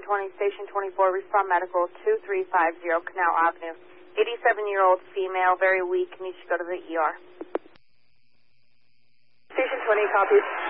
20, Station 24, respond medical 2350 Canal Avenue. 87-year-old female, very weak, needs to go to the ER. Station 20, copy.